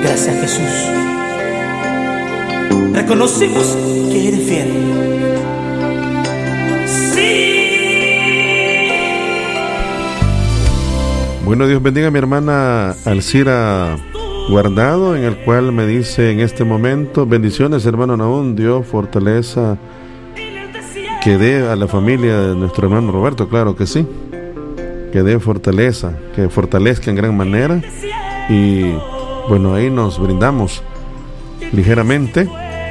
Gracias, Jesús. Reconocimos que eres fiel. Bueno, Dios bendiga a mi hermana Alcira Guardado, en el cual me dice en este momento: bendiciones, hermano Nahum, Dios fortaleza que dé a la familia de nuestro hermano Roberto. Claro que sí, que dé fortaleza, que fortalezca en gran manera. Y bueno, ahí nos brindamos ligeramente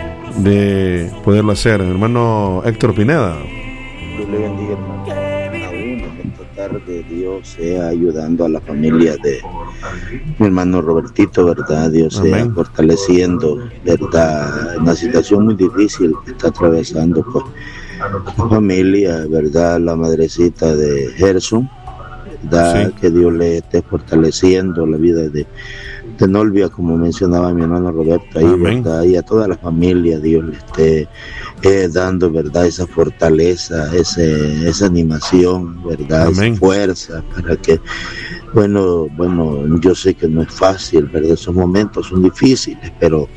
de poderlo hacer. Hermano Héctor Pineda. Dios le bendiga, hermano. En esta tarde Dios sea ayudando a la familia de mi hermano Robertito, ¿verdad? Dios sea Amén. Fortaleciendo, ¿verdad? En una situación muy difícil que está atravesando, pues, la familia, ¿verdad? La madrecita de Gerson, ¿verdad? Sí. Que Dios le esté fortaleciendo la vida de Nolvia, como mencionaba mi hermano Roberto ahí, Amén. ¿verdad? Y a toda la familia Dios le esté dando, ¿verdad? Esa fortaleza, esa animación, ¿verdad? Amén. Esa fuerza para que, bueno, yo sé que no es fácil, ¿verdad? Esos momentos son difíciles, pero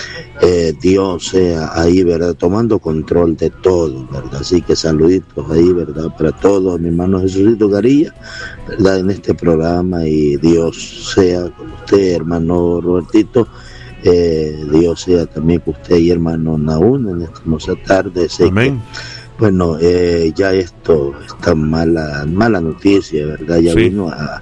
Dios sea ahí, ¿verdad? Tomando control de todo, ¿verdad? Así que saluditos ahí, ¿verdad? Para todos, mi hermano Jesucito Garilla, ¿verdad? En este programa, y Dios sea con usted, hermano Robertito. Dios sea también con usted y hermano Nahum en esta hermosa tarde. Sé Amén. que, bueno, ya esta mala noticia, ¿verdad? Ya Sí. vino a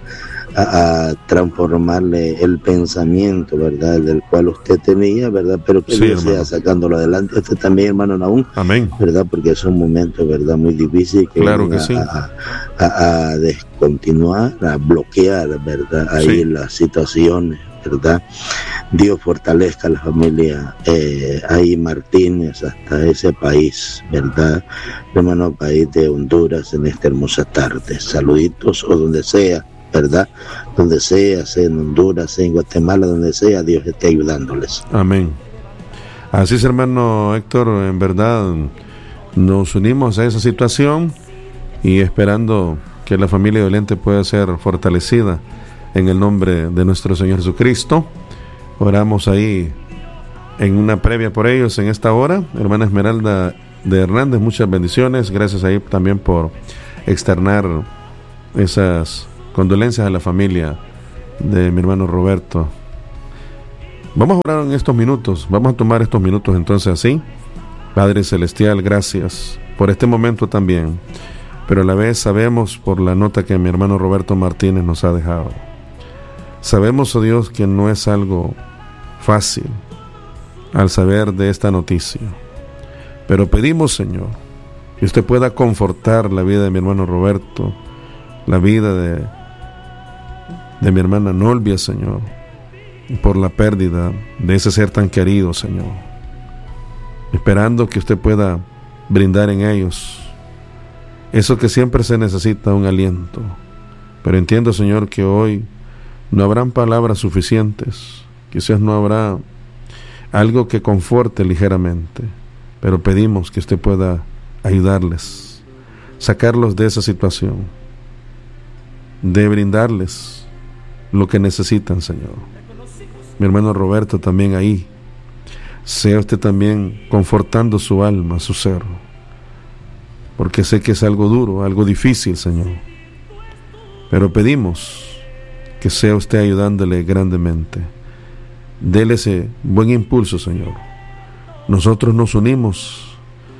transformarle el pensamiento, ¿verdad? Del cual usted tenía, ¿verdad? Pero que Sí, Dios sea hermano. sacándolo adelante. Usted también, hermano Nahum, Amén. ¿verdad? Porque son momentos, ¿verdad? Muy difíciles que Claro vienen que sí. a descontinuar, a bloquear, ¿verdad? Ahí Sí. las situaciones, ¿verdad? Dios fortalezca a la familia ahí Martínez hasta ese país, ¿verdad? Hermano, país de Honduras en esta hermosa tarde. Saluditos, o donde sea, ¿verdad? Donde sea en Honduras, sea en Guatemala, donde sea, Dios esté ayudándoles. Amén. Así es, hermano Héctor, en verdad nos unimos a esa situación y esperando que la familia doliente pueda ser fortalecida en el nombre de nuestro Señor Jesucristo. Oramos ahí en una previa por ellos en esta hora. Hermana Esmeralda de Hernández, muchas bendiciones. Gracias ahí también por externar esas condolencias a la familia de mi hermano Roberto. Vamos a orar en estos minutos. Vamos a tomar estos minutos entonces así. Padre Celestial, gracias por este momento también, pero a la vez sabemos por la nota que mi hermano Roberto Martínez nos ha dejado. Sabemos, oh Dios, que no es algo fácil al saber de esta noticia, pero pedimos, Señor, que usted pueda confortar la vida de mi hermano Roberto, la vida de mi hermana Nolvia, Señor, por la pérdida de ese ser tan querido, Señor, esperando que usted pueda brindar en ellos eso que siempre se necesita, un aliento. Pero entiendo, Señor, que hoy no habrán palabras suficientes, quizás no habrá algo que conforte ligeramente, pero pedimos que usted pueda ayudarles, sacarlos de esa situación, de brindarles lo que necesitan, Señor. Mi hermano Roberto también ahí, sea usted también confortando su alma, su ser, porque sé que es algo duro, algo difícil, Señor, pero pedimos que sea usted ayudándole grandemente. Dele ese buen impulso, Señor. Nosotros nos unimos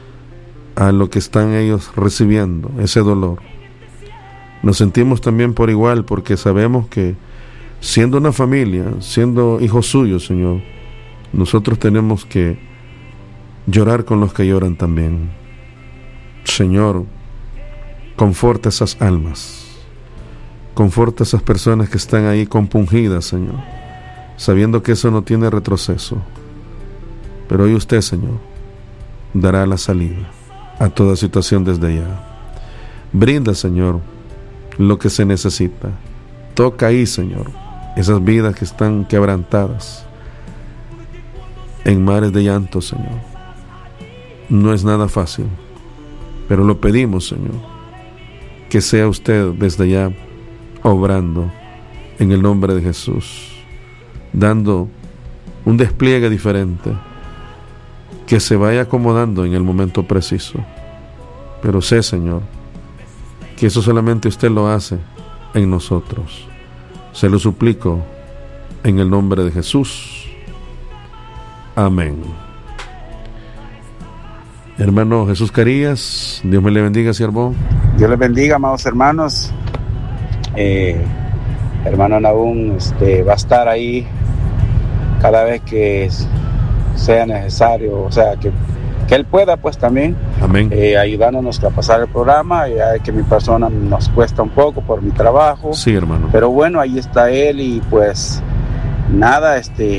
a lo que están ellos recibiendo, ese dolor. Nos sentimos también por igual, porque sabemos que siendo una familia, siendo hijos suyos, Señor, nosotros tenemos que llorar con los que lloran también. Señor, conforta esas almas. Conforta a esas personas que están ahí compungidas, Señor, sabiendo que eso no tiene retroceso. Pero hoy usted, Señor, dará la salida a toda situación desde allá. Brinda, Señor, lo que se necesita. Toca ahí, Señor, esas vidas que están quebrantadas en mares de llanto, Señor. No es nada fácil, pero lo pedimos, Señor, que sea usted desde allá obrando en el nombre de Jesús, dando un despliegue diferente, que se vaya acomodando en el momento preciso. Pero sé, Señor, que eso solamente usted lo hace en nosotros. Se lo suplico en el nombre de Jesús. Amén. Hermano Jesús Carías, Dios me le bendiga, siervo. Dios les bendiga, amados hermanos. Hermano Nahum va a estar ahí cada vez que sea necesario, o sea, que él pueda, pues también. Amén. Ayudándonos a pasar el programa, ya que mi persona nos cuesta un poco por mi trabajo. Sí, hermano. Pero bueno, ahí está él y pues nada,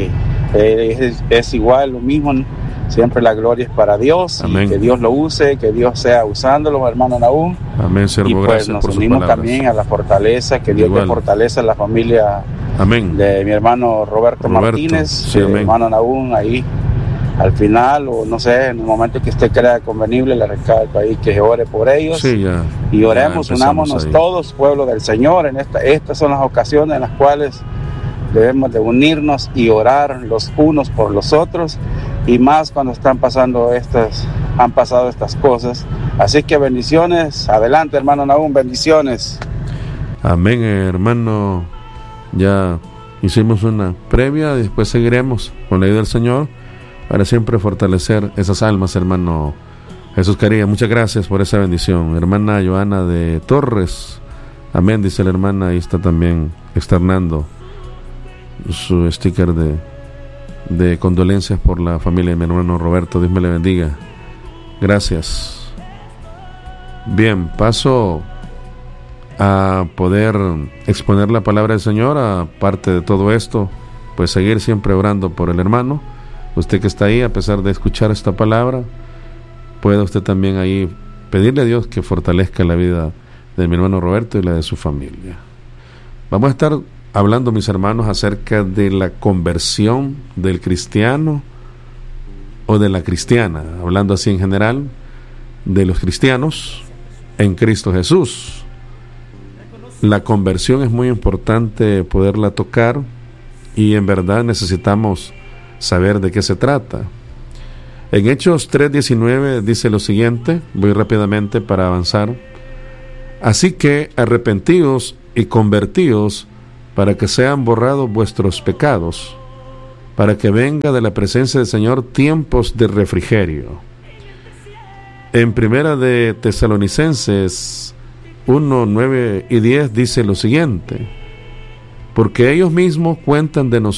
es igual, lo mismo. Siempre la gloria es para Dios. Amén. Y que Dios lo use, que Dios sea usándolo, hermano Nahum. Amén, siervo. Y pues gracias nos por unimos sus palabras. también a la fortaleza, que Dios le fortaleza a la familia. Amén. De mi hermano Roberto Martínez, sí, hermano Nahum, ahí al final, o no sé, en el momento que usted crea convenible, le recalco ahí que ore por ellos. Sí, ya. Y oremos, unámonos todos, pueblo del Señor. Estas son las ocasiones en las cuales debemos de unirnos y orar los unos por los otros, y más cuando han pasado estas cosas. Así que bendiciones, adelante hermano Nahum, bendiciones. Amén, hermano. Ya hicimos una previa, después seguiremos con la ayuda del Señor para siempre fortalecer esas almas, hermano Jesús Carías. Muchas gracias por esa bendición. Hermana Joana de Torres, amén, dice la hermana, ahí está también externando su sticker de condolencias por la familia de mi hermano Roberto. Dios me le bendiga. Gracias. Bien, paso a poder exponer la palabra del Señor. Aparte de todo esto, pues seguir siempre orando por el hermano. Usted que está ahí, a pesar de escuchar esta palabra, puede usted también ahí pedirle a Dios que fortalezca la vida de mi hermano Roberto y la de su familia. Vamos a estar hablando, mis hermanos, acerca de la conversión del cristiano o de la cristiana, hablando así en general, de los cristianos en Cristo Jesús. La conversión es muy importante poderla tocar, y en verdad necesitamos saber de qué se trata. En Hechos 3:19 dice lo siguiente, voy rápidamente para avanzar: así que arrepentíos y convertíos para que sean borrados vuestros pecados, para que venga de la presencia del Señor tiempos de refrigerio. En Primera de Tesalonicenses 1:9 y 10 dice lo siguiente: porque ellos mismos cuentan de nosotros